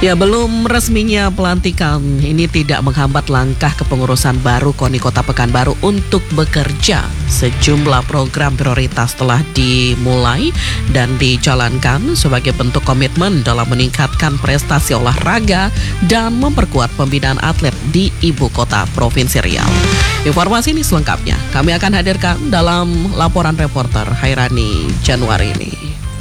Ya, belum resminya pelantikan ini tidak menghambat langkah kepengurusan baru KONI Kota Pekanbaru untuk bekerja. Sejumlah program prioritas telah dimulai dan dijalankan sebagai bentuk komitmen dalam meningkatkan prestasi olahraga dan memperkuat pembinaan atlet di Ibu Kota Provinsi Riau. Informasi ini selengkapnya kami akan hadirkan dalam laporan reporter Hairani Januari ini.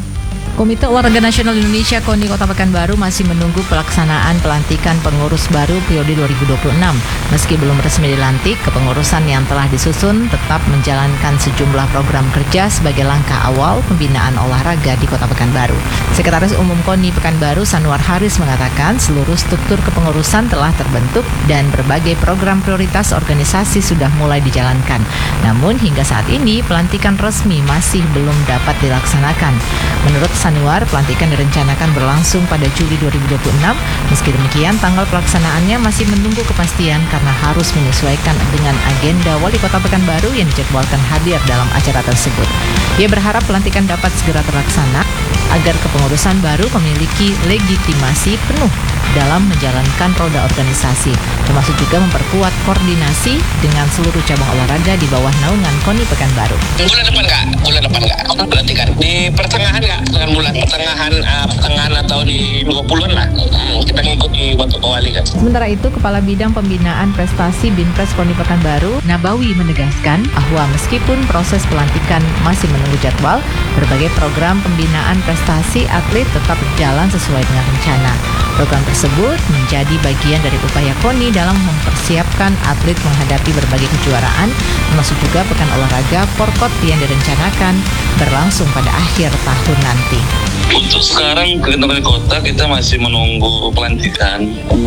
Komite Olahraga Nasional Indonesia KONI Kota Pekanbaru masih menunggu pelaksanaan pelantikan pengurus baru periode 2026. Meski belum resmi dilantik, kepengurusan yang telah disusun tetap menjalankan sejumlah program kerja sebagai langkah awal pembinaan olahraga di Kota Pekanbaru. Sekretaris Umum KONI Pekanbaru Sanwar Haris mengatakan seluruh struktur kepengurusan telah terbentuk dan berbagai program prioritas organisasi sudah mulai dijalankan. Namun hingga saat ini pelantikan resmi masih belum dapat dilaksanakan. Menurut Sanwar, pelantikan direncanakan berlangsung pada Juli 2026. Meski demikian, tanggal pelaksanaannya masih menunggu kepastian karena harus menyesuaikan dengan agenda Wali Kota Pekanbaru yang dijadwalkan hadir dalam acara tersebut. Dia berharap pelantikan dapat segera terlaksana agar kepengurusan baru memiliki legitimasi penuh dalam menjalankan roda organisasi, termasuk juga memperkuat koordinasi dengan seluruh cabang olahraga di bawah naungan KONI Pekanbaru. Bulan depan nggak pelantikan di pertengahan nggak, bulan pertengahan atau di 20-an lah, kita ngikuti waktu Wali kan. Sementara itu, Kepala Bidang Pembinaan Prestasi Binpres KONI Pekanbaru Nabawi menegaskan bahwa meskipun proses pelantikan masih menunggu jadwal, berbagai program pembinaan prestasi atlet tetap berjalan sesuai dengan rencana. Program tersebut menjadi bagian dari upaya KONI dalam mempersiapkan atlet menghadapi berbagai kejuaraan, termasuk juga pekan olahraga Forkot yang direncanakan berlangsung pada akhir tahun nanti. Untuk sekarang kegiatan kota kita masih menunggu pelantikan.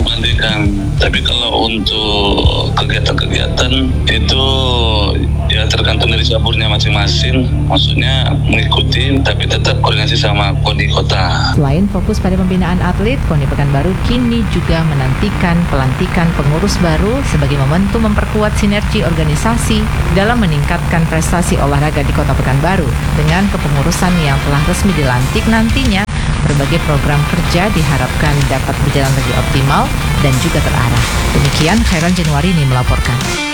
Tapi kalau untuk kegiatan-kegiatan itu ya tergantung dari caburnya masing-masing. Maksudnya mengikuti tapi tetap koordinasi sama KONI Kota. Selain fokus pada pembinaan atlet, KONI Pekanbaru kini juga menantikan pelantikan pengurus baru sebagai momentum memperkuat sinergi organisasi dalam meningkatkan prestasi olahraga di Kota Pekanbaru. Dengan kepengurusan yang telah resmi dilantik nantinya, berbagai program kerja diharapkan dapat berjalan lebih optimal dan juga terarah. Demikian Khairan Januari ini melaporkan.